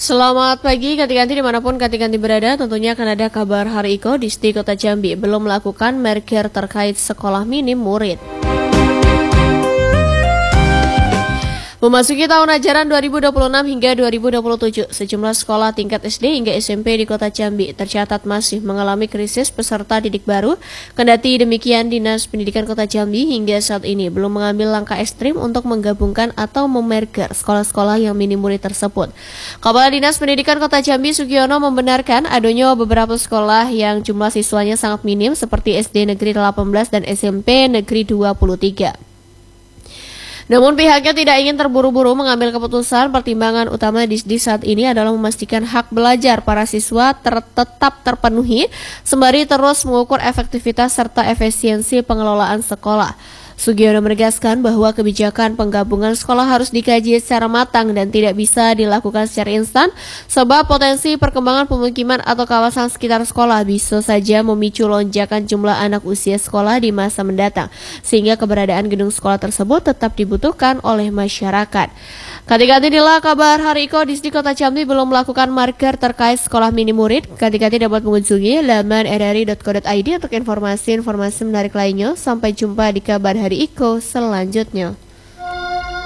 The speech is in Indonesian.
Selamat pagi, Kati-Kanti dimanapun Kati-Kanti berada, tentunya akan ada kabar Hari Iko di Kota Jambi belum melakukan merger terkait sekolah minim murid. Memasuki tahun ajaran 2026 hingga 2027, sejumlah sekolah tingkat SD hingga SMP di Kota Jambi tercatat masih mengalami krisis peserta didik baru. Kendati demikian, Dinas Pendidikan Kota Jambi hingga saat ini belum mengambil langkah ekstrim untuk menggabungkan atau memerger sekolah-sekolah yang minim murid tersebut. Kepala Dinas Pendidikan Kota Jambi Sugiono membenarkan adanya beberapa sekolah yang jumlah siswanya sangat minim seperti SD Negeri 18 dan SMP Negeri 23. Namun pihaknya tidak ingin terburu-buru mengambil keputusan. Pertimbangan utama di saat ini adalah memastikan hak belajar para siswa tetap terpenuhi, sembari terus mengukur efektivitas serta efisiensi pengelolaan sekolah. Sugiono menegaskan bahwa kebijakan penggabungan sekolah harus dikaji secara matang dan tidak bisa dilakukan secara instan, sebab potensi perkembangan pemukiman atau kawasan sekitar sekolah bisa saja memicu lonjakan jumlah anak usia sekolah di masa mendatang, sehingga keberadaan gedung sekolah tersebut tetap dibutuhkan oleh masyarakat. Kati-Kati inilah kabar Hari Iko di Kota Jambi belum melakukan marker terkait sekolah minim murid. Kati-Kati dapat mengunjungi laman rri.co.id untuk informasi menarik lainnya. Sampai jumpa di kabar Hari Iko selanjutnya.